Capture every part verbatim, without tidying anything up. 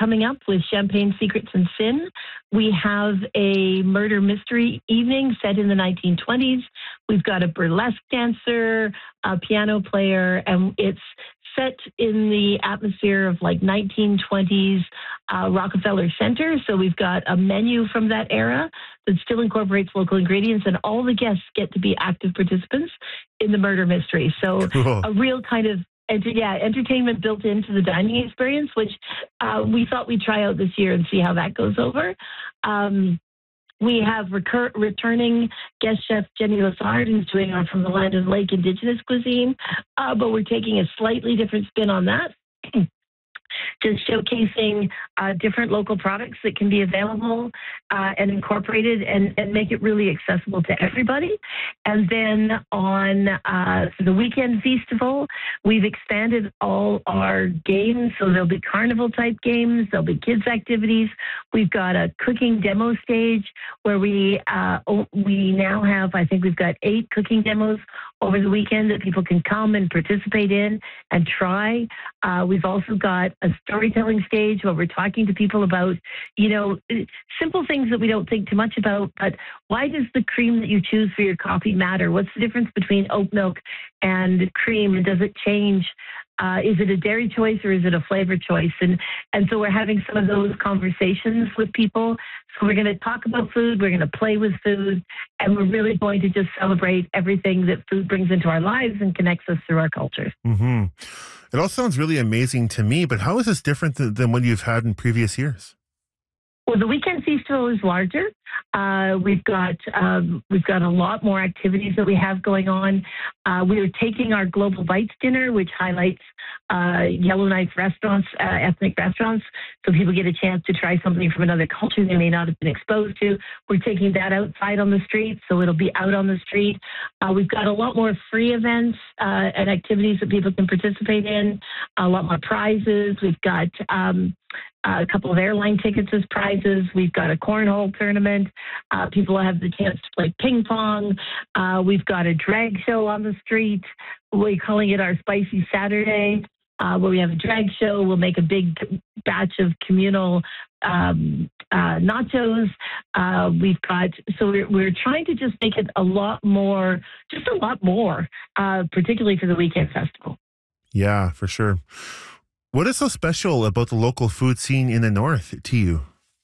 coming up with Champagne Secrets and Sin. We have a murder mystery evening set in the nineteen twenties. We've got a burlesque dancer, a piano player, and it's set in the atmosphere of like nineteen twenties uh, Rockefeller Center. So we've got a menu from that era that still incorporates local ingredients, and all the guests get to be active participants in the murder mystery. So Cool. a real kind of enter, yeah entertainment built into the dining experience, which uh, we thought we'd try out this year and see how that goes over. Um, We have recur- returning guest chef Jenny Lassard, who's doing our From the Land of the Lake Indigenous cuisine, uh, but we're taking a slightly different spin on that. Just showcasing uh, different local products that can be available uh, and incorporated and, and make it really accessible to everybody. And then on uh, the weekend festival, we've expanded all our games. So there'll be carnival type games, there'll be kids activities. We've got a cooking demo stage where we uh, we now have, I think we've got eight cooking demos over the weekend that people can come and participate in and try. Uh, we've also got a storytelling stage where we're talking to people about, you know, simple things that we don't think too much about, but why does the cream that you choose for your coffee matter? What's the difference between oat milk and cream, and does it change? Uh, is it a dairy choice or is it a flavor choice? And and so we're having some of those conversations with people. So we're going to talk about food, we're going to play with food, and we're really going to just celebrate everything that food brings into our lives and connects us through our cultures. Mm-hmm. It all sounds really amazing to me, but how is this different than, than what you've had in previous years? Well, the weekend festival is larger. Uh, we've got um, we've got a lot more activities that we have going on. Uh, we are taking our Global Bites dinner, which highlights uh, Yellowknife restaurants, uh, ethnic restaurants, so people get a chance to try something from another culture they may not have been exposed to. We're taking that outside on the street, so it'll be out on the street. Uh, we've got a lot more free events uh, and activities that people can participate in. A lot more prizes. We've got Um, Uh, a couple of airline tickets as prizes. We've got a cornhole tournament. Uh, people will have the chance to play ping pong. Uh, we've got a drag show on the street. We're calling it our Spicy Saturday, uh, where we have a drag show. We'll make a big batch of communal um, uh, nachos. Uh, we've got, so we're, we're trying to just make it a lot more, just a lot more, uh, particularly for the weekend festival. Yeah, for sure. What is so special about the local food scene in the North to you?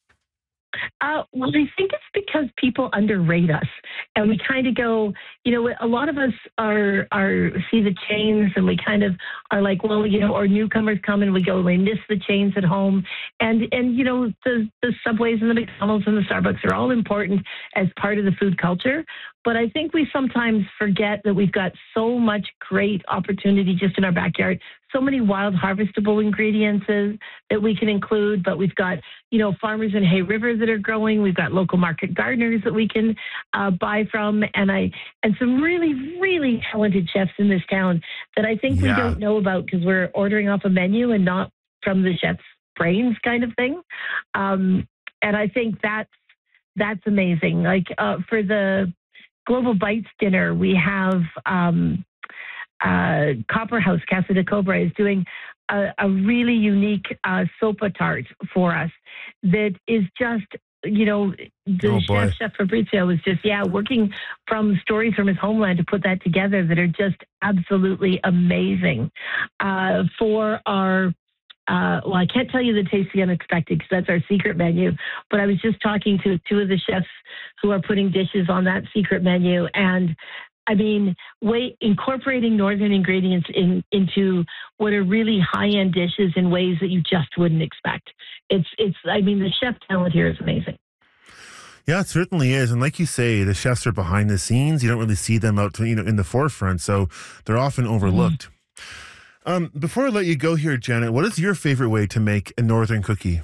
Uh, well, I think it's because people underrate us, and we kind of go, you know, a lot of us are are see the chains, and we kind of are like, well, you know, or newcomers come and we go, we miss the chains at home, and and you know, the the Subways and the McDonald's and the Starbucks are all important as part of the food culture. But I think we sometimes forget that we've got so much great opportunity just in our backyard, so many wild harvestable ingredients that we can include. But we've got, you know, farmers in Hay River that are growing. We've got local market gardeners that we can uh, buy from, and I and some really, really talented chefs in this town that I think Yeah. we don't know about because we're ordering off a menu and not from the chef's brains, kind of thing. Um, and I think that's that's amazing. Like uh, for the Global Bites dinner, we have um, uh, Copper House, Casa de Cobra, is doing a, a really unique uh, sopa tart for us that is just, you know, the Oh, boy. chef, Chef Fabrizio, is just, yeah, working from stories from his homeland to put that together that are just absolutely amazing. Uh, for our Uh, well, I can't tell you the Taste the Unexpected because that's our secret menu. But I was just talking to two of the chefs who are putting dishes on that secret menu, and I mean, way incorporating northern ingredients in, into what are really high-end dishes in ways that you just wouldn't expect. It's, it's. I mean, the chef talent here is amazing. Yeah, it certainly is. And like you say, the chefs are behind the scenes. You don't really see them out, you know, in the forefront, so they're often overlooked. Mm. Um, before I let you go here, Janet, what is your favorite way to make a northern cookie?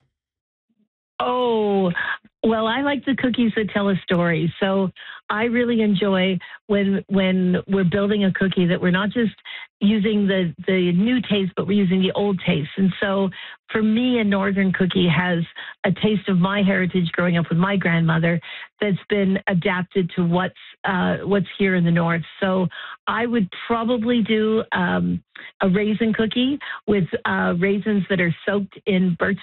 Oh, well, I like the cookies that tell a story. So I really enjoy when when we're building a cookie that we're not just using the, the new taste, but we're using the old taste. And so for me, a northern cookie has a taste of my heritage growing up with my grandmother that's been adapted to what's uh, what's here in the north. So I would probably do um, a raisin cookie with uh, raisins that are soaked in birch